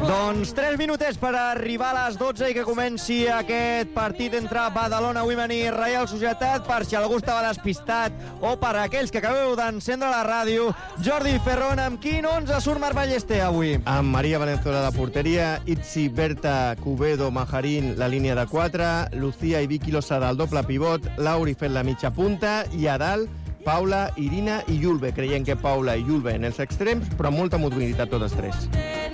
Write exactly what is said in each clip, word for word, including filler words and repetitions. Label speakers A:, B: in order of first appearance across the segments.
A: Doncs tres minutets per arribar a les dotze i que comenci aquest partit entre Badalona Women i Reial Societat. Per si algú estava despistat o per aquells que acabeu d'encendre la ràdio, Jordi Ferrón, amb quin onze surt Marc Ballester avui?
B: Amb Maria Valenzuela a la porteria, Itzi, Berta, Cubedo, Majarín, la línia de quatre, Lucía i Vicky Losada al doble pivot, Lauri fent la mitja punta i a dalt Paula, Irina i Julve. Creiem que Paula i Julve en els extrems, però amb molta mobilitat totes tres.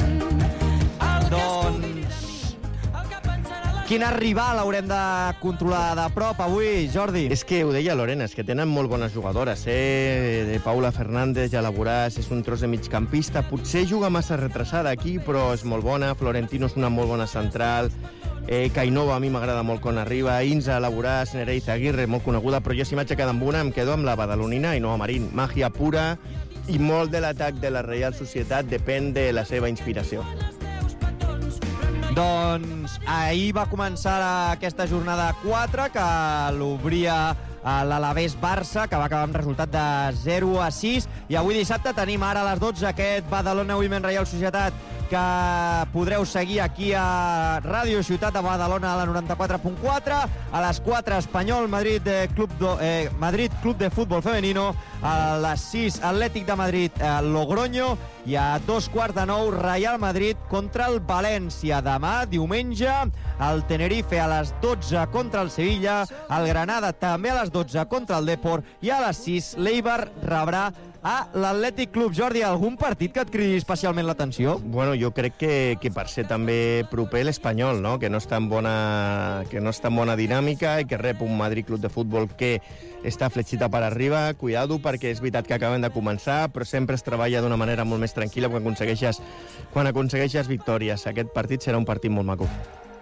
A: Doncs quina rival haurem de controlar de prop avui, Jordi?
B: És que ho deia Lorena, és que tenen molt bones jugadores, eh? De Paula Fernández, ja la veuràs, és un tros de migcampista, potser juga massa retrasada aquí, però és molt bona. Florentino és una molt bona central, eh, Cainova a mi m'agrada molt quan arriba, Inza, la veuràs, Nereiza Aguirre, molt coneguda, però jo si m'haig de quedar amb una em quedo amb la badalonina i no a Marín. Màgia pura, i molt de l'atac de la Reial Societat depèn de la seva inspiració.
A: Doncs ahir va començar aquesta jornada quatre, que l'obria l'Alavés Barça, que va acabar amb resultat de zero a sis, i avui dissabte tenim ara a les dotze aquest Badalona Women Reial Societat, que podreu seguir aquí a Ràdio Ciutat de Badalona a la noranta-quatre punt quatre, a les quatre Espanyol Madrid de Club de, eh, Madrid Club de Futbol Femenino, a les sis Atlètic de Madrid eh, Logroño, i a dos quarts de nou Real Madrid contra el València. Demà, diumenge, el Tenerife a les dotze contra el Sevilla, el Granada també a les dotze contra el Depor, i a les sis l'Eibar rebrà a l'Atlètic Club. Jordi, algun partit que et cridi especialment l'atenció?
B: Bueno, jo crec que, que per ser també proper l'Espanyol, no? Que no està en bona, que no està en bona dinàmica i que rep un Madrid Club de Futbol que està fletxita per arriba. Cuidado, perquè és veritat que acaben de començar, però sempre es treballa d'una manera molt més tranquil·la quan aconsegueixes, quan aconsegueixes victòries. Aquest partit serà un partit molt maco.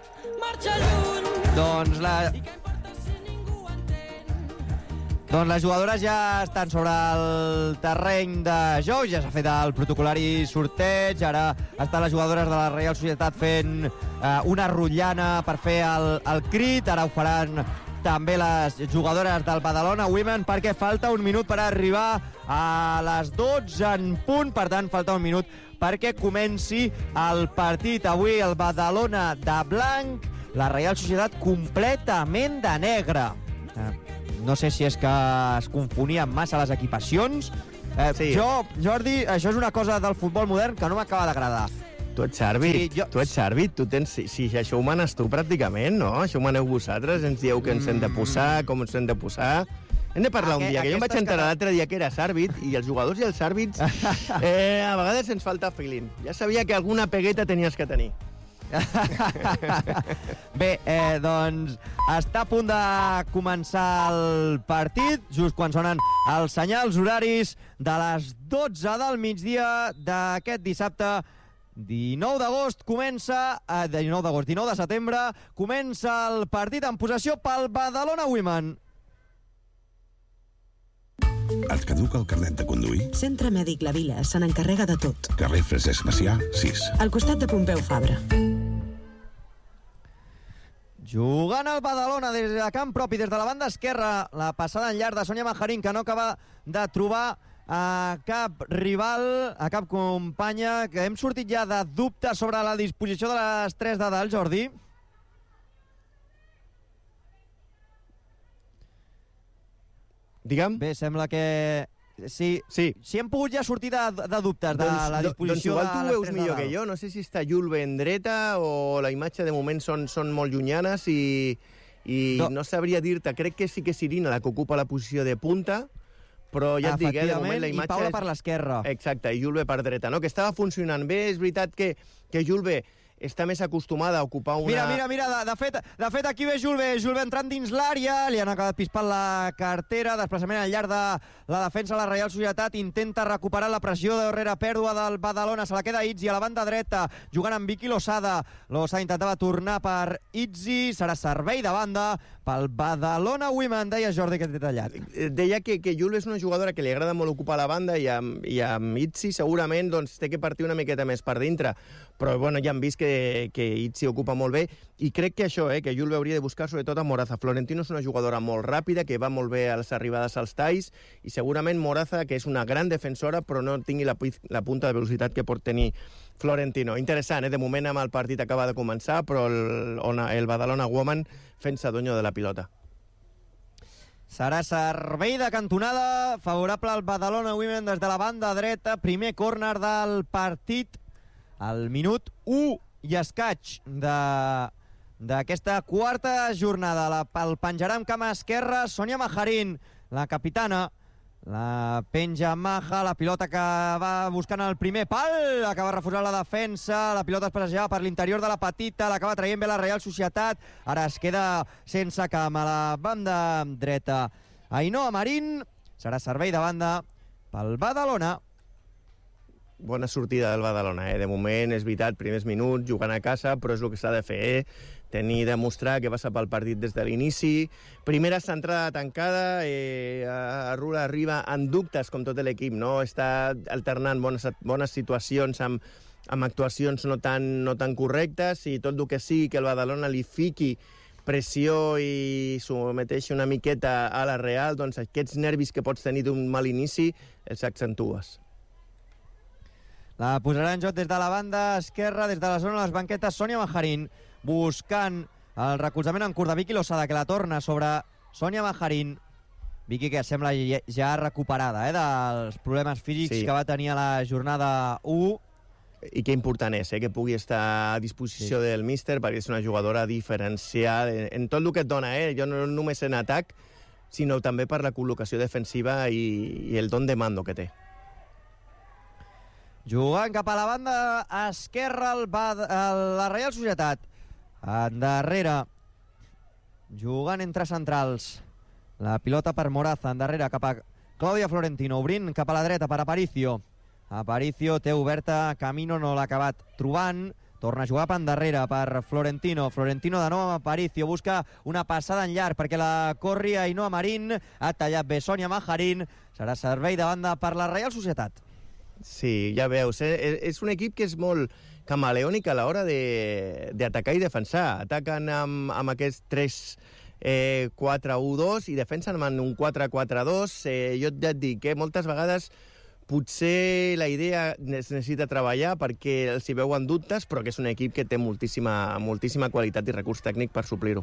A: Doncs la... Doncs les jugadores ja estan sobre el terreny de joc, ja s'ha fet el protocolari sorteig, ara estan les jugadores de la Reial Societat fent eh, una rotllana per fer el, el crit, ara ho faran també les jugadores del Badalona Women, perquè falta un minut per arribar a les dotze en punt, per tant falta un minut perquè comenci el partit. Avui el Badalona de blanc, la Reial Societat completament de negre. Eh, No sé si és que es confonien massa les equipacions. Eh, sí. Jo, Jordi, això és una cosa del futbol modern que no m'acaba d'agradar.
B: Tu ets àrbit, sí, jo... tu ets àrbit, tu tens... Si, si això ho manes tu pràcticament, no? Això ho maneu vosaltres, ens dieu que ens hem de posar, com ens hem de posar... Hem de parlar Aqu un dia, que jo em vaig enterar que... l'altre dia que eres àrbit, i els jugadors i els àrbits eh, a vegades ens falta feeling. Ja sabia que alguna pegueta tenies que tenir.
A: Bé, eh, doncs està a punt de començar el partit, just quan sonen els senyals horaris de les dotze del migdia d'aquest dissabte dinou d'agost. Comença eh, dinou d'agost, dinou de setembre, comença el partit en possessió pel Badalona Women.
C: Et caduca el carnet de conduir?
D: Centre Mèdic La Vila se n'encarrega de tot.
C: Carrer Francesc Macià, sis.
D: Al costat de Pompeu Fabra.
A: Jugant al Badalona des de camp propi, des de la banda esquerra, la passada en llarg de Sònia Majarín, que no acaba de trobar a cap rival, a cap companya, que hem sortit ja de dubte sobre la disposició de les tres de dalt, Jordi.
B: Digue'm?
A: Bé, sembla que... Sí,
B: sí.
A: sí hem pogut ja sortir de, de dubtes de
B: doncs,
A: la disposició
B: doncs
A: de les tres de dalt.
B: Doncs igual tu ho veus millor que jo. No sé si està Julve en dreta o la imatge de moment són, són molt llunyanes i, i no. no sabria dir-te. Crec que sí que és Irina la que ocupa la posició de punta, però ja et dic, eh, de moment la imatge...
A: i Paula
B: és...
A: per l'esquerra.
B: Exacte, i Julve per dreta, no? Que estava funcionant bé. És veritat que, que Julve està més acostumada a ocupar una...
A: Mira, mira, mira, de, de, fet, de fet aquí ve Julve, Julve entrant dins l'àrea, li han acabat pispant la cartera, desplaçament al llarg de la defensa de la Reial Societat, intenta recuperar la pressió de darrere, pèrdua del Badalona, se la queda Itzi a la banda dreta, jugant amb Vicky Losada, Losada intentava tornar per Itzi, serà servei de banda pel Badalona Women, deia Jordi, que t'he tallat.
B: Deia que, que Julve és una jugadora que li agrada molt ocupar la banda i amb, i amb Itzi segurament doncs, té que partir una miqueta més per dintre, però bueno, ja hem vist que que, que Itzi ocupa molt bé, i crec que això, eh, que Julve hauria de buscar sobretot a Moraza. Florentino és una jugadora molt ràpida, que va molt bé a les arribades als talls, i segurament Moraza, que és una gran defensora, però no tingui la, la punta de velocitat que pot tenir Florentino. Interessant, eh? De moment amb el partit acaba de començar, però el, el Badalona Woman fent-se dueño de la pilota.
A: Serà servei de cantonada favorable al Badalona Women des de la banda dreta. Primer córner del partit al minut u i escaig d'aquesta quarta jornada. La, el penjarà amb cama esquerra Sonia Majarín, la capitana. La penja Maja, la pilota que va buscant el primer pal, acaba refusant la defensa, la pilota es passejava per l'interior de la petita, l'acaba traient bé la Real Societat, ara es queda sense camp a la banda dreta. Ainhoa Marín, serà servei de banda pel Badalona.
B: Bona sortida del Badalona, eh? De moment, és veritat, primers minuts, jugant a casa, però és el que s'ha de fer, eh? Tenir, demostrar que passa pel partit des de l'inici. Primera centrada tancada, eh, Rula arriba en dubtes, com tot l'equip, no? Està alternant bones, bones situacions amb, amb actuacions no tan, no tan correctes, i tot el que sigui que el Badalona li fiqui pressió i someteixi una miqueta a la Real, doncs aquests nervis que pots tenir d'un mal inici els accentues.
A: La posarà en joc des de la banda esquerra, des de la zona de les banquetes, Sonia Majarín, buscant el recolzament en curt de Vicky Losada, que la torna sobre Sonia Majarín. Vicky, que sembla ja recuperada eh, dels problemes físics sí. que va tenir a la jornada u.
B: I que important és, eh, que pugui estar a disposició sí. del míster, perquè és una jugadora diferencial en, en tot el que et dona, eh? Jo no només en atac, sinó també per la col·locació defensiva i, i el don de mando que té.
A: Jugant cap a la banda esquerra el Bad, el, la Real Societat. Endarrere, jugant entre centrals. La pilota per Moraza, endarrere cap a Clàudia Florentino, obrint cap a la dreta per Aparicio. Aparicio té oberta, Camino no l'ha acabat trobant. Torna a jugar per endarrere per Florentino. Florentino de nou amb Aparicio, busca una passada en llarg perquè la corri Ainhoa Marín. Ha tallat bé Sonia Majarín. Serà servei de banda per la Real Societat.
B: Sí, ja veus, eh? És un equip que és molt camaleònic a l'hora d'atacar i defensar. Ataquen amb, amb aquests tres quatre u dos i defensen amb un quatre quatre dos. Eh, jo ja et dic que eh, moltes vegades potser la idea es necessita treballar perquè els hi veuen dubtes, però que és un equip que té moltíssima, moltíssima qualitat i recurs tècnic per suplir-ho.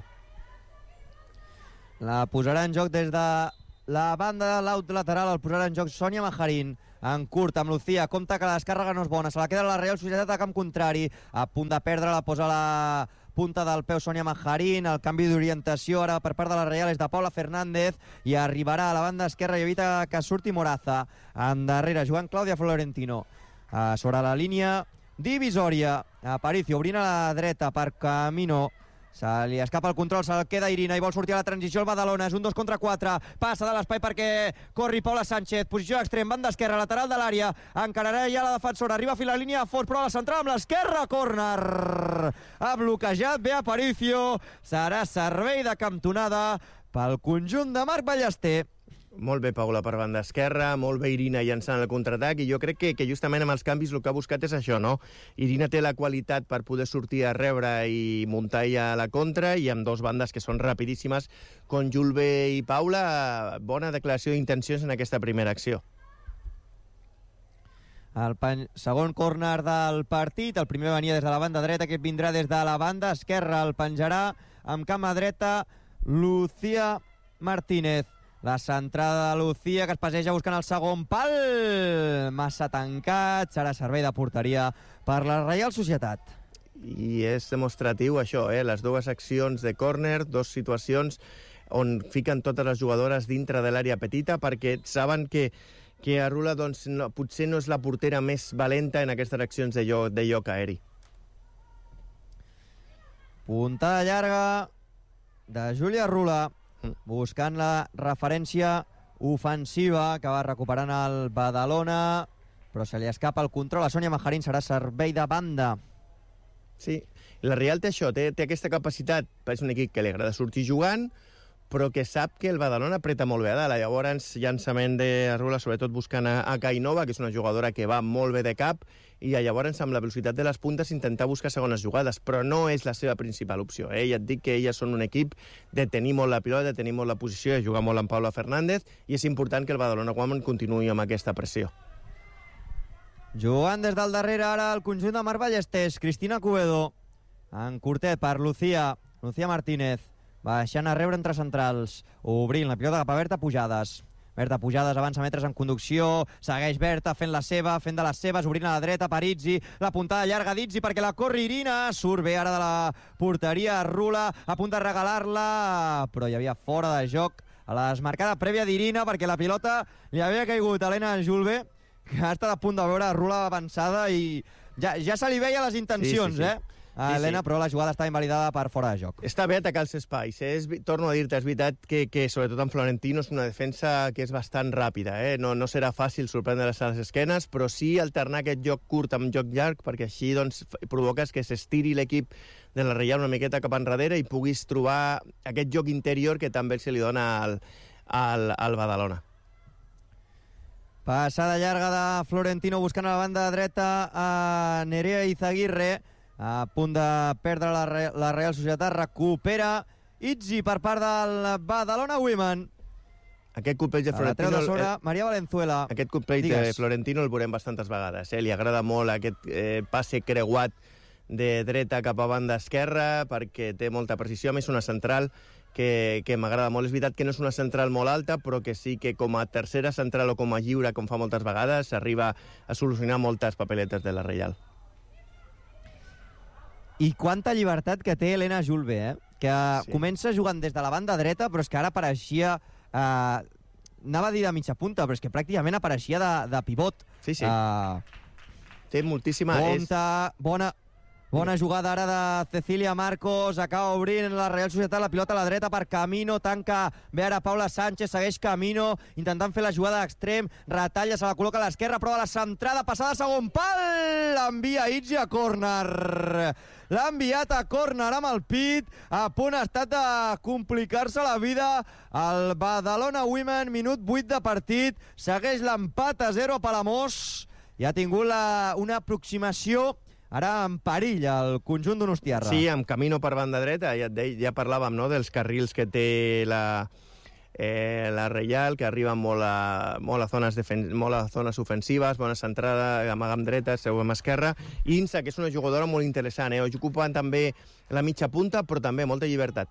A: La posarà en joc des de la banda de l'out lateral, el posarà en joc Sonia Majarín. En curt, amb Lucía, compta que la descàrrega no és bona, se la queda la Real Societat a camp contrari, a punt de perdre, la posa la punta del peu Sonia Majarín, el canvi d'orientació ara per part de la Real és de Paula Fernández, i arribarà a la banda esquerra i evita que surti Moraza. Endarrere, jugant Clàudia Florentino, uh, sobre la línia divisòria, Aparicio obrint a la dreta per Camino. Se li escapa el control, se'l queda Irina i vol sortir a la transició el Badalona. És un dos contra quatre. Passa de l'espai perquè corri Paula Sánchez. Posició extrem, banda esquerra, lateral de l'àrea. Encararà ja la defensora. Arriba a fi la línia a fons, però a la central amb l'esquerra. Córner. Ha bloquejat bé Aparicio. Serà servei de cantonada pel conjunt de Marc Ballester.
B: Molt bé, Paula, per banda esquerra, molt bé Irina llançant el contraatac, i jo crec que, que justament amb els canvis el que ha buscat és això, no? Irina té la qualitat per poder sortir a rebre i muntar ja la contra, i amb dos bandes que són rapidíssimes, com Julve i Paula, bona declaració d'intencions en aquesta primera acció.
A: El pen... segon córner del partit, el primer venia des de la banda dreta, aquest vindrà des de la banda esquerra, el penjarà amb cama dreta Lucía Martínez. La centrada de Lucía, que es passeja buscant el segon pal. Massa tancat, serà servei de porteria per la Real Societat.
B: I és demostratiu això, eh? Les dues accions de córner, dues situacions on fiquen totes les jugadores dintre de l'àrea petita, perquè saben que, que Arrula doncs, no, potser no és la portera més valenta en aquestes accions de lloc, de lloc aeri.
A: Puntada llarga de Júlia Arrula, buscant la referència ofensiva que va recuperant el Badalona, però se li escapa el control a Sonia Majarín. Serà servei de banda.
B: Sí, la Real té això, té, té aquesta capacitat, és un equip que li agrada sortir jugant, però que sap que el Badalona apreta molt bé a dalt. Llavors, llançament de Rula, sobretot buscant a, a Cainova, que és una jugadora que va molt bé de cap, i llavors, amb la velocitat de les puntes, intentar buscar segones jugades, però no és la seva principal opció. Eh? Ja et dic que elles són un equip de tenir molt la pilota, de tenir molt la posició, de jugar molt amb Paula Fernández, i és important que el Badalona Women continuï amb aquesta pressió.
A: Jugant des del darrere ara el conjunt de Mar Ballestés, Cristina Cubedo, en curtet per Lucía, Lucía Martínez, baixant a rebre entre centrals, obrint la pilota cap a Berta Pujades. Berta Pujades avança metres en conducció, segueix Berta fent la seva, fent de les seves, obrint a la dreta per Itzi, la puntada llarga d'Itzi perquè la corri Irina, surt bé ara de la porteria Rula, a punt de regalar-la, però hi havia fora de joc a la desmarcada prèvia d'Irina perquè la pilota li havia caigut a Helena Julve, que ha estat a punt de veure Rula avançada i ja, ja se li veia les intencions, sí, sí, sí. eh? a sí, Helena, sí. Però la jugada està invalidada per fora de joc.
B: Està bé atacar els espais. Eh? És, torno a dir-te, és veritat que, que sobretot en Florentino és una defensa que és bastant ràpida. Eh? No, no serà fàcil sorprendre-les a les esquenes, però sí alternar aquest joc curt amb joc llarg, perquè així doncs, provoques que s'estiri l'equip de la Reial una miqueta cap enrere i puguis trobar aquest joc interior que també se li dona al, al, al Badalona.
A: Passada llarga de Florentino buscant a la banda dreta a Nerea Izaguirre, a punt de perdre la, Re la Real Societat, recupera Itzi per part del Badalona Women.
B: Aquest colpeig de Florentino...
A: de sobre, eh, Maria Valenzuela.
B: Aquest colpeig de Florentino el veurem bastantes vegades. Eh? Li agrada molt aquest eh, passe creuat de dreta cap a banda esquerra perquè té molta precisió. A més, una central que, que m'agrada molt. És veritat que no és una central molt alta, però que sí que com a tercera central o com a lliure, com fa moltes vegades, arriba a solucionar moltes papeletes de la Reial.
A: I quanta llibertat que té Helena Julve, eh? que sí. Comença jugant des de la banda dreta, però és que ara apareixia... Eh, anava a dir de mitja punta, però és que pràcticament apareixia de, de pivot.
B: Sí, sí.
A: Eh,
B: té moltíssima...
A: Compte, és... bona... Bona jugada ara de Cecilia Marcos, acaba obrint la Real Societat, la pilota a la dreta per Camino, tanca bé ara Paula Sánchez, segueix Camino, intentant fer la jugada d'extrem, retalla, se la col·loca a l'esquerra, prova la centrada, passada a segon pal, l'envia Itzi a córner. L'ha enviat a córner amb el pit, a punt ha estat de complicar-se la vida el Badalona Women, minut vuit de partit, segueix l'empat a zero a Palamós, i ha tingut la, una aproximació ara en perill el conjunt d'Donostiarra.
B: Sí, amb Camino per banda dreta, ja, ja parlàvem no, dels carrils que té la, eh, la Reial, que arriben molt a, molt a, zones, defen molt a zones ofensives, bona centrada, amaga amb dreta, seu amb esquerra. Insa, que és una jugadora molt interessant, eh? Ocupen també la mitja punta, però també molta llibertat.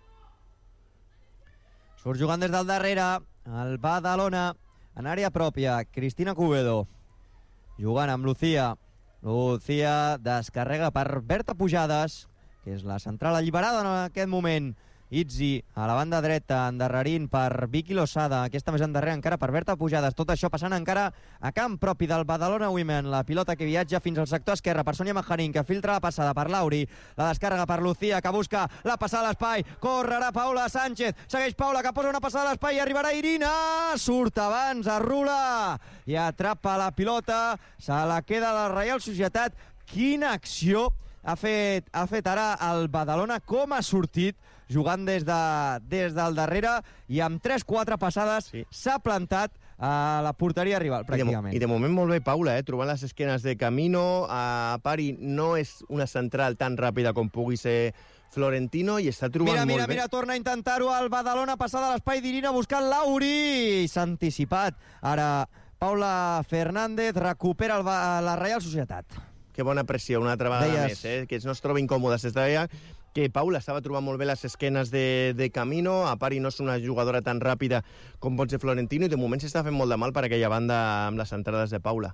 A: Surt jugant des del darrere, el Badalona, en àrea pròpia, Cristina Cubedo, jugant amb Lucía. Lucía descarrega per Berta Pujades, que és la central alliberada en aquest moment. Itzi a la banda dreta, endarrerint per Vicky Losada, aquesta més endarrere encara per Berta Pujades. Tot això passant encara a camp propi del Badalona Women. La pilota que viatja fins al sector esquerre per Sònia Majarín, que filtra la passada per Lauri. La descàrrega per Lucía, que busca la passada a l'espai. Correrà Paula Sánchez. Segueix Paula, que posa una passada a l'espai i arribarà Irina. Surt abans a Rula i atrapa la pilota. Se la queda la Reial Societat. Quina acció ha fet, ha fet ara el Badalona, com ha sortit jugant des, de, des del darrere i amb tres quatre passades s'ha sí. plantat a la porteria rival, pràcticament.
B: I de, I de moment molt bé, Paula, eh? Trobant les esquenes de Camino. A Pari no és una central tan ràpida com pugui ser Florentino i està trobant
A: mira,
B: molt
A: mira,
B: bé.
A: Mira, torna a intentar-ho al Badalona, passada a l'espai d'Irina buscant Lauri. S'ha anticipat. Ara Paula Fernández recupera el, la Reial Societat.
B: Que bona pressió, una altra vegada Deies... més, eh? Que no es troba incòmoda. Es deia que Paula estava trobant molt bé les esquenes de, de Camino. A Pari no és una jugadora tan ràpida com pot ser Florentino i de moment s'està fent molt de mal per aquella banda amb les entrades de Paula.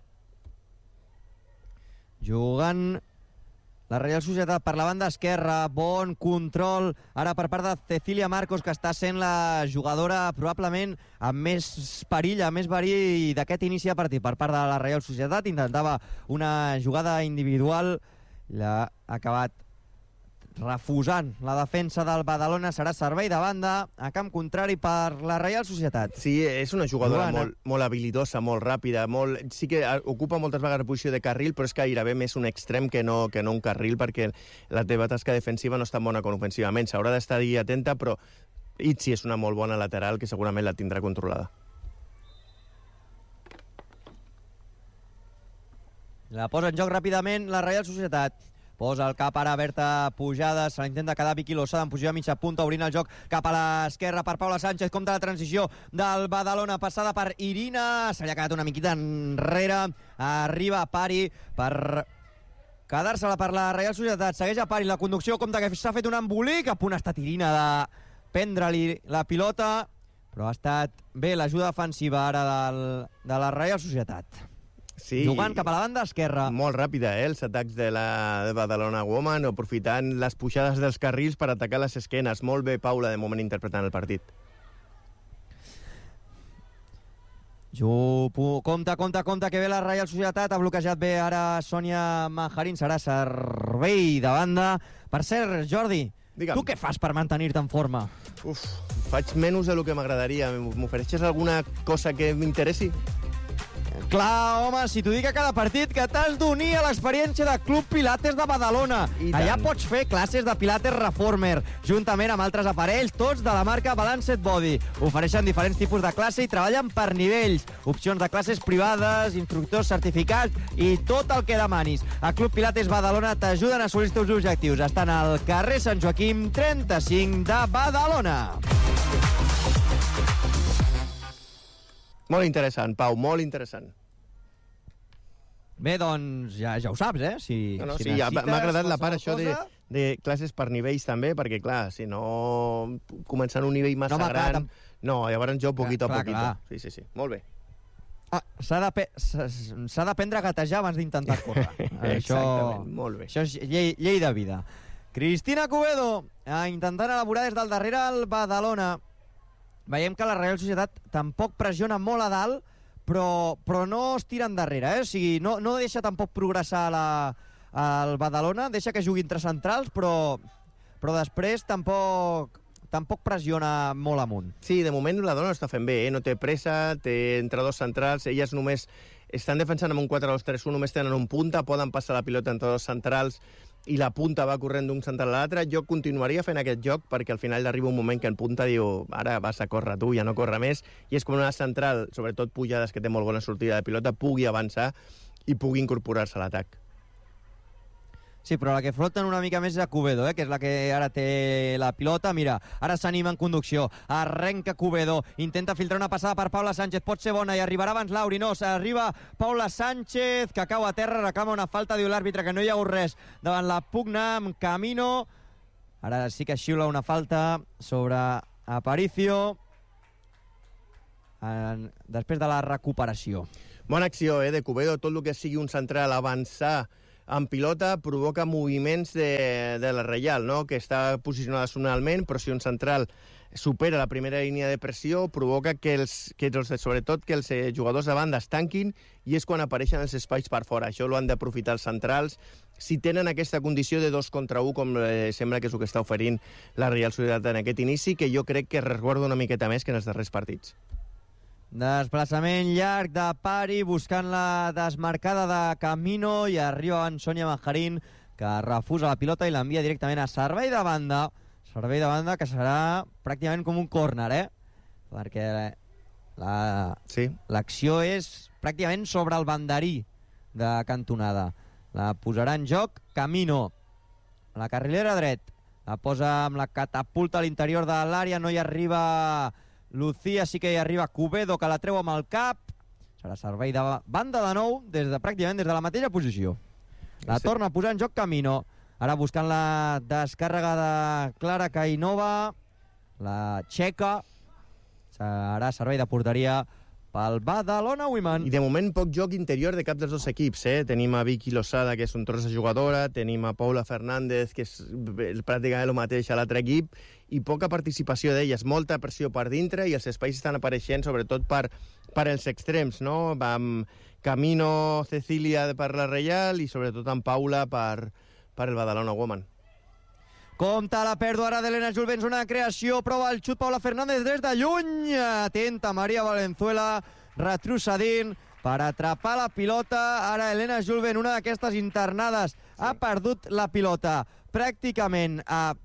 A: Jugant la Reial Societat per la banda esquerra, bon control ara per part de Cecilia Marcos, que està sent la jugadora probablement amb més perill, amb més perill d'aquest inici de partit per part de la Reial Societat. Intentava una jugada individual, l'ha acabat refusant la defensa del Badalona. Serà servei de banda a camp contrari per la Reial Societat.
B: Sí, és una jugadora molt, molt habilidosa, molt ràpida, molt... sí que ocupa moltes vegades posició de carril, però és que gairebé més un extrem que no, que no un carril, perquè la teva tasca defensiva no és tan bona com ofensivament. S'haurà d'estar atenta, però Itzi és una molt bona lateral que segurament la tindrà controlada.
A: La posa en joc ràpidament la Reial Societat. Posa el cap ara Berta Pujades, se l'intenta quedar Vicky Lozada en posició de mitja punta, obrint el joc cap a l'esquerra per Paula Sánchez, compta la transició del Badalona, passada per Irina, se li ha quedat una miquita enrere, arriba Pari per quedar-se-la per la Reial Societat, segueix a Pari, la conducció, compta que s'ha fet un embolic, a punt ha estat Irina de prendre-li la pilota, però ha estat bé l'ajuda defensiva ara del, de la Reial Societat.
B: Sí,
A: jugant cap a la banda esquerra.
B: Molt ràpida, eh, els atacs de la de Badalona Woman, aprofitant les pujades dels carrils per atacar les esquenes. Molt bé, Paula, de moment interpretant el partit.
A: Jo, compte, compte, compte, que ve la Reial Societat, ha bloquejat bé ara Sònia Manjarín, serà servei de banda. Per cert, Jordi,
B: Digue'm.
A: Tu què fas per mantenir-te en forma?
B: Uf, faig menys del que m'agradaria. M'ofereixes alguna cosa que m'interessi?
A: Clar, home, si t'ho dic a cada partit, que t'has d'unir a l'experiència de Club Pilates de Badalona. Allà pots fer classes de Pilates Reformer, juntament amb altres aparells, tots de la marca Balanced Body. Ofereixen diferents tipus de classe i treballen per nivells. Opcions de classes privades, instructors certificats i tot el que demanis. A Club Pilates Badalona t'ajuden a assolir els teus objectius. Estan al carrer Sant Joaquim trenta-cinc de Badalona.
B: Molt interessant, Pau, molt interessant.
A: Bé, doncs ja, ja ho saps, eh? Si,
B: no, no,
A: si
B: sí, ja, m'ha agradat la part, això
A: cosa...
B: de, de classes per nivells també, perquè, clar, si no començant un nivell massa
A: no,
B: gran...
A: Clar, tam...
B: No, llavors jo poquito
A: clar,
B: a poquito.
A: Clar.
B: Sí, sí, sí, molt bé.
A: Ah, s'ha d'aprendre a gatejar abans d'intentar córrer. Això...
B: Exactament, molt bé.
A: Això és llei, llei de vida. Cristina Cubedo, eh, intentant elaborar des del darrere el Badalona. Veiem que la Reial Societat tampoc pressiona molt a dalt, però, però no es tira endarrere, eh? O sigui, no, no deixa tampoc progressar la, el Badalona, deixa que jugui entre centrals, però, però després tampoc, tampoc pressiona molt amunt.
B: Sí, de moment la dona està fent bé, eh? No té pressa, té entre dos centrals, elles només estan defensant amb un quatre dos tres u, només tenen un punta, poden passar la pilota entre dos centrals, i la punta va corrent d'un central a l'altre. Jo continuaria fent aquest joc perquè al final arriba un moment que en punta diu ara vas a córrer tu, ja no corre més, i és com una central, sobretot Pujades, que té molt bona sortida de pilota, pugui avançar i pugui incorporar-se a l'atac.
A: Sí, però la que floten una mica més és a Cubedo, eh? Que és la que ara té la pilota. Mira, ara s'anima en conducció. Arrenca Cubedo, intenta filtrar una passada per Paula Sánchez, pot ser bona i arribarà abans Lauri. No, s'arriba Paula Sánchez, que cau a terra, reclama una falta, diu l'àrbitre que no hi ha hagut res davant la pugna amb Camino. Ara sí que xiula una falta sobre Aparicio en... després de la recuperació.
B: Bona acció, eh, de Cubedo. Tot el que sigui un central avançar en pilota provoca moviments de, de la Reial, no? Que està posicionada zonalment, però si un central supera la primera línia de pressió, provoca que els, que els, sobretot que els jugadors de banda es tanquin i és quan apareixen els espais per fora. Això ho han d'aprofitar els centrals. Si tenen aquesta condició de dos contra un, com eh, sembla que és el que està oferint la Reial Societat en aquest inici, que jo crec que resguarda una miqueta més que en els darrers partits.
A: Desplaçament llarg de Pari, buscant la desmarcada de Camino, i arriba en Sònia Manjarín, que refusa la pilota i l'envia directament a servei de banda. Servei de banda que serà pràcticament com un córner, eh? Perquè la,
B: sí.
A: l'acció és pràcticament sobre el banderí de cantonada. La posarà en joc Camino. La carrilera dret. La posa amb la catapulta a l'interior de l'àrea, no hi arriba Lucía, sí que hi arriba Cubedo, que la treu amb el cap. Serà servei de banda de nou, des de, pràcticament des de la mateixa posició. La sí. torna a posar en joc Camino. Ara buscant la descàrrega de Clara Cainova, la txeca. Serà servei de porteria pel Badalona Women.
B: I de moment poc joc interior de cap dels dos equips, eh? Tenim a Vicky Lozada, que és un tros de jugadora, tenim a Paula Fernández, que és pràcticament el mateix a l'altre equip, i poca participació d'elles, molta pressió per dintre, i els espais estan apareixent sobretot per, per els extrems, no? Amb Camino, Cecília per la Reial i sobretot amb Paula per, per el Badalona Women.
A: Compte la pèrdua ara d'Helena Julvens, una creació, prova el xut Paula Fernández des de lluny. Atenta Maria Valenzuela, retrocedint per atrapar la pilota. Ara Helena Julven, una d'aquestes internades, sí. ha perdut la pilota pràcticament a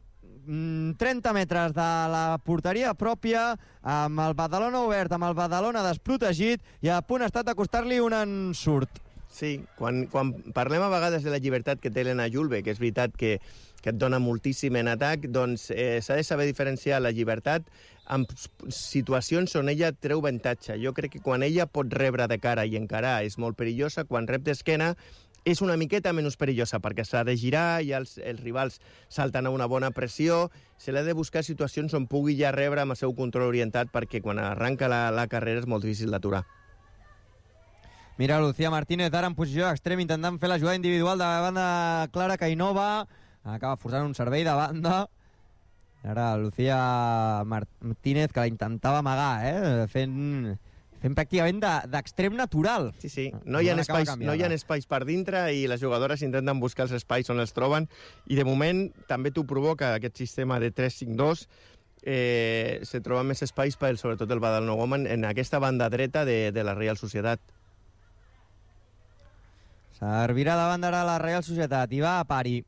A: trenta metres de la porteria pròpia, amb el Badalona obert, amb el Badalona desprotegit, i a punt ha estat d'acostar-li un ensurt.
B: Sí, quan, quan parlem a vegades de la llibertat que té Elena Julve, que és veritat que, que et dona moltíssim en atac, doncs eh, s'ha de saber diferenciar la llibertat en situacions on ella treu avantatge. Jo crec que quan ella pot rebre de cara i encarar és molt perillosa, quan rep d'esquena és una miqueta menys perillosa, perquè s'ha de girar i els, els rivals salten a una bona pressió. Se l'ha de buscar situacions on pugui ja rebre amb el seu control orientat, perquè quan arranca la, la carrera és molt difícil d'aturar.
A: Mira, Lucía Martínez ara en posició d'extrem intentant fer la jugada individual de la banda Clara Cainova. Acaba forçant un servei de banda. Ara Lucía Martínez, que la intentava amagar, eh? fent, fent pràcticament d'extrem natural.
B: Sí, sí. No hi, ha espais, no hi ha espais per dintre i les jugadores intenten buscar els espais on els troben. I de moment també t'ho provoca aquest sistema de tres cinc dos. Eh, se troben més espais per, sobretot el Badalona Women, en aquesta banda dreta de, de la Real Societat.
A: Servirà davant d'ara la Real Societat i va a pari.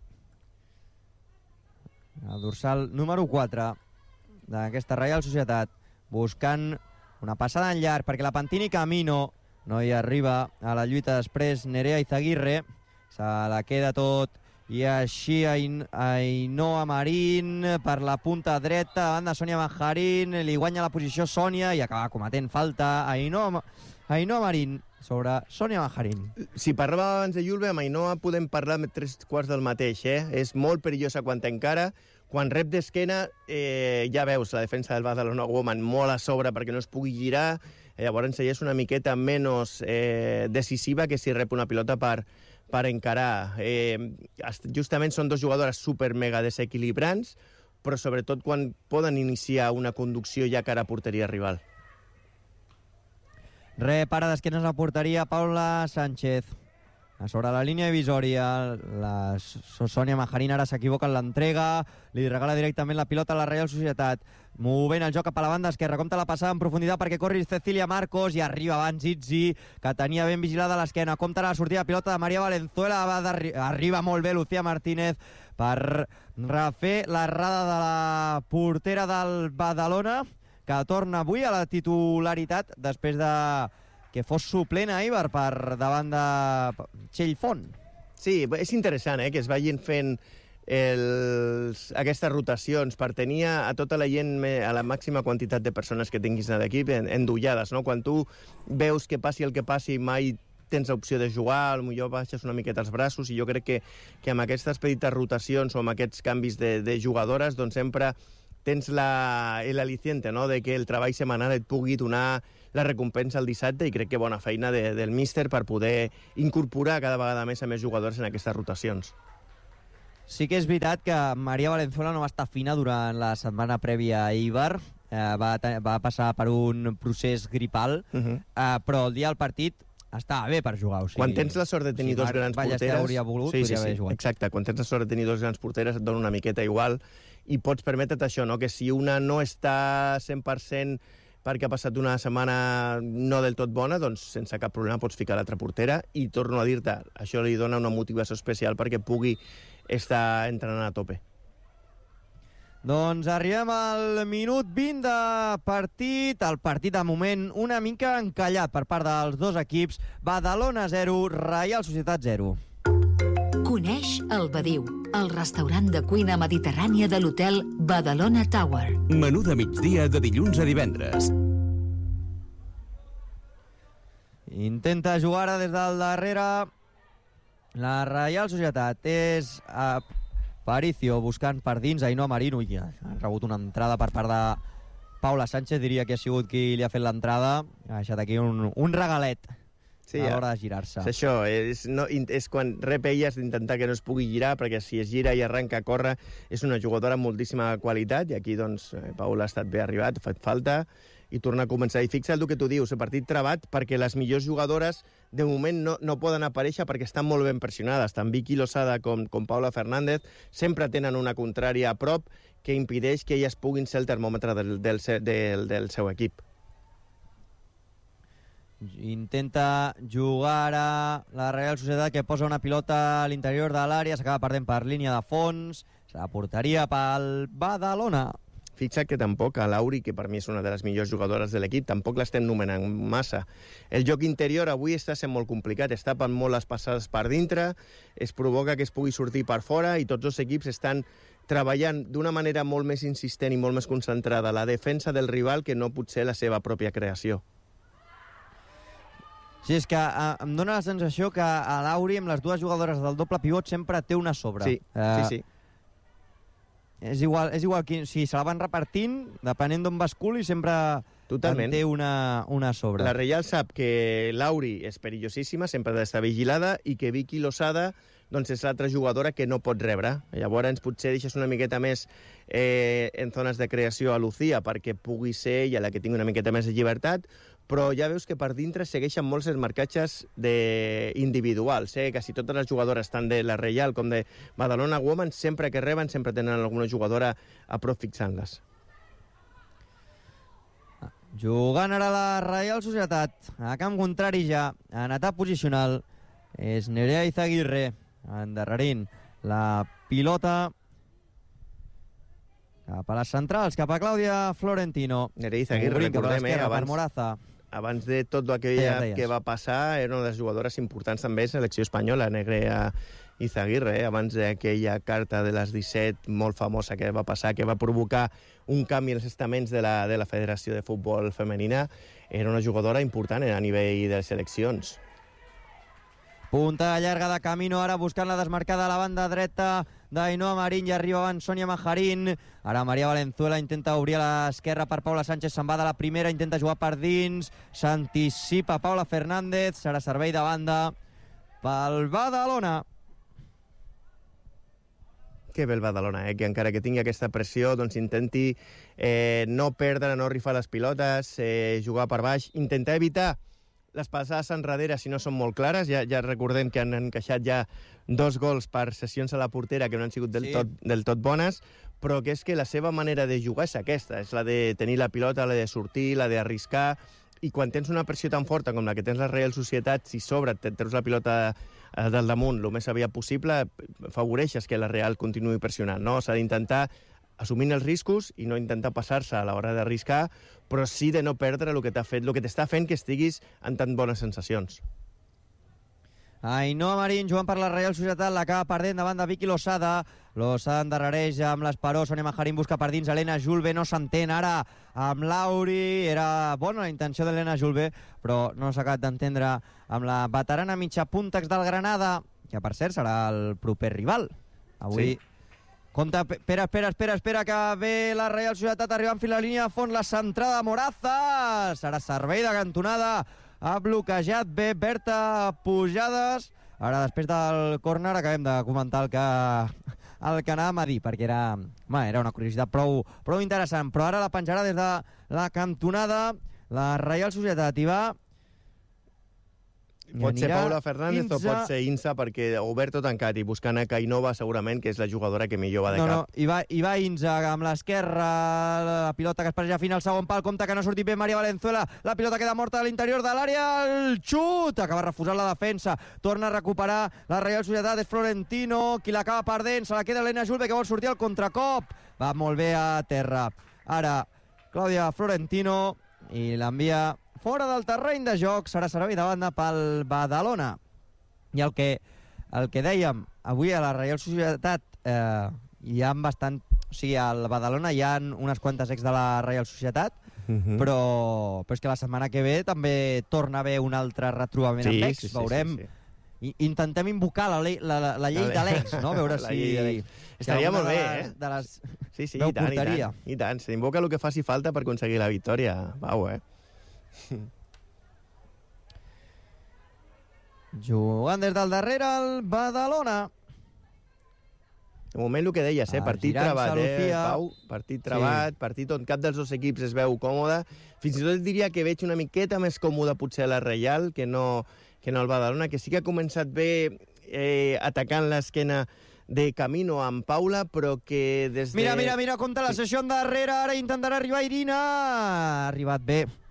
A: El dorsal número quatre d'aquesta Real Societat, buscant una passada en llarg perquè la Pantini Camino no hi arriba a la lluita després. Nerea Izaguirre se la queda tot i així Ainhoa Marín per la punta dreta, davant de Sònia Manjarín, li guanya la posició Sònia i acaba cometent falta Ainhoa, Ainhoa Marín sobre Sònia Manjarín.
B: Si parlàvem abans de Julve, amb Ainhoa podem parlar amb tres quarts del mateix. Eh? És molt perillosa quan t'encara. Quan rep d'esquena, eh, ja veus la defensa del Badalona Women molt a sobre perquè no es pugui girar. Eh, llavors ella és una miqueta menys eh, decisiva que si rep una pilota per, per encarar. Eh, justament són dos jugadores super mega desequilibrants, però sobretot quan poden iniciar una conducció ja cara a porteria rival.
A: Repara d'esquenes a porteria Paula Sánchez. A sobre la línia divisòria, la Sònia Manjarín ara s'equivoca en l'entrega, li regala directament la pilota a la Real Societat, movent el joc cap a la banda esquerra, compta la passada en profunditat perquè corri Cecilia Marcos i arriba abans Itzi, que tenia ben vigilada a l'esquena, compta la sortida de pilota de Maria Valenzuela, va arriba molt bé Lucía Martínez per refer l'errada de la portera del Badalona, que torna avui a la titularitat després de que fos suplent a Eibar per davant de Txell Font.
B: Sí, és interessant eh, que es vagin fent els, aquestes rotacions per tenir a tota la gent, a la màxima quantitat de persones que tinguis a l'equip endollades, no? Quan tu veus que passi el que passi mai tens l'opció de jugar, potser baixes una miqueta els braços, i jo crec que, que amb aquestes petites rotacions o amb aquests canvis de, de jugadores doncs sempre tens l'al·liciente, no?, de que el treball setmanal et pugui donar la recompensa el dissabte, i crec que bona feina de, del míster per poder incorporar cada vegada més a més jugadors en aquestes rotacions.
A: Sí que és veritat que Maria Valenzuela no va estar fina durant la setmana prèvia a Eibar, eh, va, va passar per un procés gripal, uh-huh. eh, però el dia del partit estava bé per jugar. O sigui,
B: quan tens la sort de tenir o sigui, dos grans porteres...
A: hauria volgut,
B: sí, sí,
A: podria haver
B: sí,
A: jugat.
B: exacte, quan tens la sort de tenir dos grans porteres et dona una miqueta igual, i pots permetre't això, no? Que si una no està cent per cent perquè ha passat una setmana no del tot bona, doncs sense cap problema pots ficar l'altra portera, i torno a dir-te, això li dona una motivació especial perquè pugui estar entrenant a tope.
A: Doncs arribem al minut vint de partit, el partit de moment una mica encallat per part dels dos equips. Badalona zero, Reial Societat zero.
E: Coneix el Badiu, el restaurant de cuina mediterrània de l'hotel Badalona Tower.
F: Menú de migdia de dilluns a divendres.
A: Intenta jugar ara des del darrere la Reial Societat. És a Paricio buscant per dins Ainhoa Marín. Ui, ha rebut una entrada per part de Paula Sánchez, diria que ha sigut qui li ha fet l'entrada. Ha deixat aquí un, un regalet. Sí, a l'hora de girar-se.
B: És això, és, no, és quan rep ella has d'intentar que no es pugui girar, perquè si es gira i arranca a córrer és una jugadora amb moltíssima qualitat, i aquí doncs Paula ha estat bé arribat, ha fet falta i torna a començar. I fixa't el que tu dius, el partit travat perquè les millors jugadores de moment no, no poden aparèixer perquè estan molt ben pressionades. Tant Vicky Losada com, com Paula Fernández sempre tenen una contrària a prop que impedeix que elles puguin ser el termòmetre del, del, del, del seu equip.
A: Intenta jugar a la Real Societat, que posa una pilota a l'interior de l'àrea, s'acaba perdent per línia de fons, la porteria pel Badalona.
B: Fixa't que tampoc a Lauri, que per mi és una de les millors jugadores de l'equip, tampoc l'estem nomenant massa. El joc interior avui està sent molt complicat, es tapen molt les passades per dintre, es provoca que es pugui sortir per fora i tots els equips estan treballant d'una manera molt més insistent i molt més concentrada la defensa del rival que no potser la seva pròpia creació.
A: Sí, és que eh, em dóna la sensació que a Lauri, amb les dues jugadores del doble pivot, sempre té una sobre.
B: Sí,
A: eh,
B: sí, sí.
A: És igual, és igual que si se la van repartint, depenent d'on basculi, sempre
B: Totalment.
A: en té una, una sobre.
B: La Reial sap que Lauri és perillosíssima, sempre ha d'estar vigilada, i que Vicky Losada doncs, és l'altra jugadora que no pot rebre. Llavors potser deixes una miqueta més eh, en zones de creació a Lucía perquè pugui ser ella la que tingui una miqueta més de llibertat, però ja veus que per dintre segueixen molts els marcatges de... individuals. Eh? Quasi totes les jugadores, tant de la Reial com de Badalona Women, sempre que reben, sempre tenen alguna jugadora a prop fixant-les.
A: Jugant ara la Reial Societat, a camp contrari ja, en atac posicional, és Nerea Izaguirre, endarrerint la pilota cap a les centrals, cap a Clàudia Florentino.
B: Nerea Izaguirre, recordem, eh,
A: abans...
B: abans,
A: Moraza.
B: abans de tot el que,
A: Deies,
B: que va passar, era una de les jugadores importants també a selecció espanyola, Nerea Izaguirre, eh, abans d'aquella carta de les disset molt famosa que va passar, que va provocar un canvi als estaments de la, de la Federació de Futbol Femenina, era una jugadora important a nivell de seleccions.
A: Punta llarga de Camino, ara buscant la desmarcada a la banda dreta d'Ainoa Marín, i arriba abans Sònia Majarín. Ara Maria Valenzuela intenta obrir a l'esquerra per Paula Sánchez, se'n va de la primera, intenta jugar per dins, s'anticipa Paula Fernández, serà servei de banda pel Badalona.
B: Que bé el Badalona, eh? Que encara que tingui aquesta pressió, doncs intenti eh, no perdre, no rifar les pilotes, eh, jugar per baix, intentar evitar les passades enrere si no són molt clares. Ja, ja recordem que han encaixat ja dos gols per sessions a la portera que no han sigut del,
A: sí.
B: tot, del tot bones, però que és que la seva manera de jugar és aquesta, és la de tenir la pilota, la de sortir, la d'arriscar, i quan tens una pressió tan forta com la que tens la Real Societat, si sobre et treus la pilota del damunt el més aviat possible, favoreixes que la Real continuï pressionant, no? S'ha d'intentar assumint els riscos i no intentar passar-se a l'hora d'arriscar, però sí de no perdre el que t'ha fet, el que t'està fent que estiguis en tan bones sensacions.
A: Ainoa Marín jugant per la Real Societat, l'acaba perdent davant de Vicky Losada. Losada endarrereix amb l'esperó, Sònia Majarín busca per dins, Helena Julve no s'entén ara amb Lauri. Era bona la intenció d'Helena Julve, però no s'ha acabat d'entendre amb la veterana mitja puntex del Granada, que per cert serà el proper rival. Avui... Sí. Compte, espera, espera, espera, espera, que ve la Real Societat arribant fins a la línia de fons, la centrada Moraza, serà servei de cantonada, ha bloquejat bé Berta Pujades. Ara, després del córner, acabem de comentar el que, el que anàvem a dir, perquè era, home, era una curiositat prou, prou interessant, però ara la penjarà des de la cantonada la Real Societat, i va...
B: Pot ser Paula Fernández
A: Inza...
B: o pot ser Inza, perquè obert o tancat i buscant a Cainova segurament que és la jugadora que millor va de
A: no,
B: cap.
A: No, i va, i va Inza amb l'esquerra, la pilota que es passeja fins al segon pal, compte que no ha sortit bé Maria Valenzuela, la pilota queda morta a l'interior de l'àrea, el xut, acaba refusant la defensa, torna a recuperar la Real Societat, és Florentino, qui l'acaba perdent, se la queda Helena Julve, que vol sortir al contracop, va molt bé a terra. Ara, Clàudia Florentino, i l'envia fora del terreny de joc, serà servei de banda pel Badalona. I el que, el que dèiem, avui a la Real Societat eh, hi ha bastant... O sigui, al Badalona hi ha unes quantes ex de la Real Societat, uh-huh. però, però és que la setmana que ve també torna a haver un altre retrobament
B: sí,
A: amb ex.
B: Sí, sí,
A: Veurem...
B: Sí, sí.
A: I, intentem invocar la, le, la, la, la llei de l'ex, no? Veure si...
B: Estaria molt bé,
A: les,
B: eh?
A: De les...
B: Sí, sí, i tant, i tant, i tant. S'invoca el que faci falta per aconseguir la victòria. Pau, eh?
A: Jugant des del darrere el Badalona.
B: De moment el que deies, eh? Partit travat, eh, Pau? Partit travat, sí. Partit on cap dels dos equips es veu còmode. Fins i tot diria que veig una miqueta més còmode potser la Reial que no, que no el Badalona, que sí que ha començat bé eh, atacant l'esquena de Camino amb Paula, però que des de...
A: Mira, mira, mira, compta la sessió endarrere, ara intentarà arribar Irina. Ha arribat bé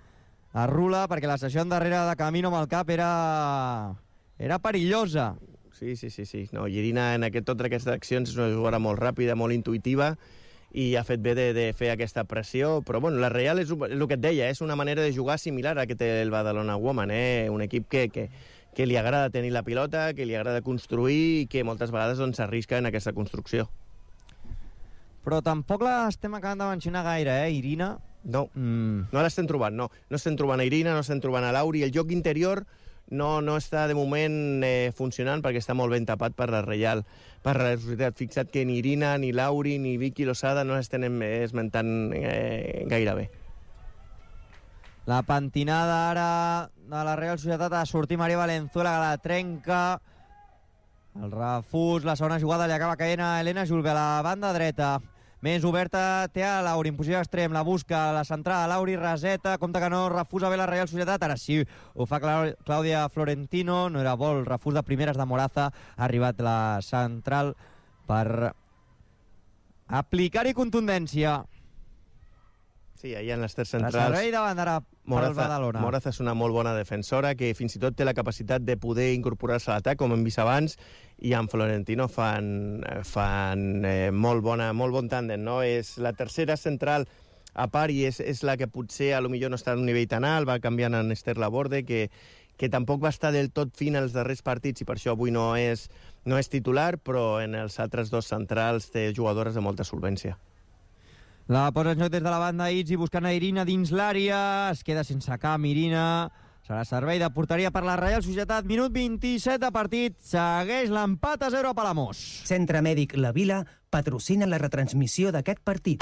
A: a Rula, perquè la sessió endarrere de Camino amb el cap era, era perillosa.
B: Sí, sí, sí, sí. No, Irina en aquest, totes aquestes accions és una jugadora molt ràpida, molt intuïtiva, i ha fet bé de, de fer aquesta pressió, però bueno, la Reial és, és el que et deia, és una manera de jugar similar a que té el Badalona Women, eh? Un equip que, que, que li agrada tenir la pilota, que li agrada construir i que moltes vegades doncs, s'arrisca en aquesta construcció.
A: Però tampoc l'estem acabant de mencionar gaire, eh, Irina?
B: No,
A: Mm.
B: no l'estem trobant, no. No estem trobant a Irina, no estem trobant a Lauri. El joc interior no, no està de moment eh, funcionant perquè està molt ben tapat per la Reial, per la Societat. Fixa't que ni Irina, ni Lauri, ni Vicky Losada no estem esmentant eh, gaire bé.
A: La pentinada ara de la Real Societat a sortir Maria Valenzuela, que la trenca. El refús, la segona jugada li acaba caient a Helena Julve a la banda dreta. Més oberta té a Lauri, en posició extrem, la busca, la centrada, Lauri, raseta, compte que no refusa bé la Real Societat, ara sí, ho fa Clàudia Florentino, no era bo, el refús de primeres de Moraza, ha arribat la central per aplicar-hi contundència.
B: Sí, allà en les tres
A: La
B: centrals...
A: servei davant ara pel
B: Moraza,
A: Badalona.
B: Moraza és una molt bona defensora que fins i tot té la capacitat de poder incorporar-se a l'atac, com hem vist abans, i amb Florentino fan, fan eh, molt, bona, molt bon tàndem, no? És la tercera central a part i és, és la que potser a lo millor no està a un nivell tan alt, va canviant en Esther Laborde, que, que tampoc va estar del tot fina els darrers partits i per això avui no és, no és titular, però en els altres dos centrals té jugadores de molta solvència.
A: La posa en joc des de la banda Itzi, buscant a Irina dins l'àrea, es queda sense camp Irina, serà servei de porteria per la Reial Societat, minut vint-i-set de partit, segueix l'empat a zero a Palamós.
G: Centre Mèdic La Vila patrocina la retransmissió d'aquest partit.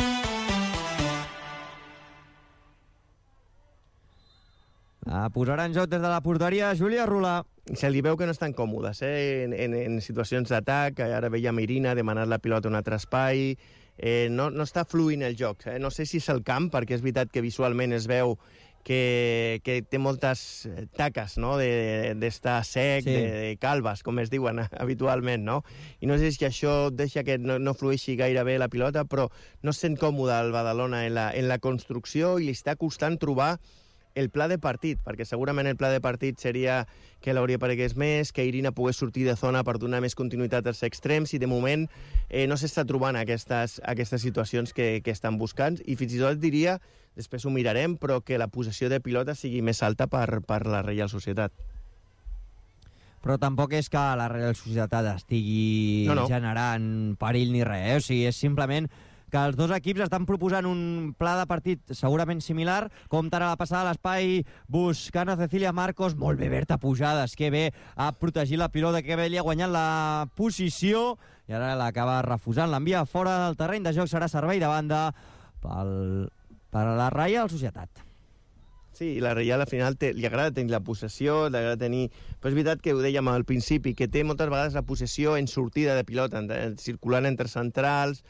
A: La posarà en joc des de la porteria Júlia Rula.
B: Se li veu que no estan còmodes eh? en, en, en situacions d'atac, ara veiem Irina demanar la pilota a un altre espai, eh, no, no està fluint el joc. Eh? No sé si és el camp, perquè és veritat que visualment es veu que, que té moltes taques, no? d'estar sec,
A: Sí.
B: de, de calves, com es diuen habitualment, no? I no sé si això deixa que no, no flueixi gaire bé la pilota, però no es sent còmode el Badalona en la, en la construcció i li està costant trobar el pla de partit, perquè segurament el pla de partit seria que l'Auria aparegués més, que Irina pogués sortir de zona per donar més continuïtat als extrems, i de moment eh, no s'està trobant aquestes, aquestes situacions que, que estan buscant, i fins i tot diria, després ho mirarem, però que la possessió de pilota sigui més alta per, per la Reial Societat.
A: Però tampoc és que la Real Societat estigui
B: No, no.
A: generant perill ni res, eh? O sigui, és simplement que els dos equips estan proposant un pla de partit segurament similar, com tant a la passada a l'espai, buscant a Cecilia Marcos, molt bé Berta Pujades, que bé ha protegit la pilota, que bé li ha guanyat la posició, i ara l'acaba refusant, l'envia fora del terreny de joc, serà servei de banda pel, per a la Reial Societat.
B: Sí, i la Reial al final té, li agrada tenir la possessió, li agrada tenir... Però és veritat que ho dèiem al principi, que té moltes vegades la possessió en sortida de pilota, en, en, circulant entre centrals,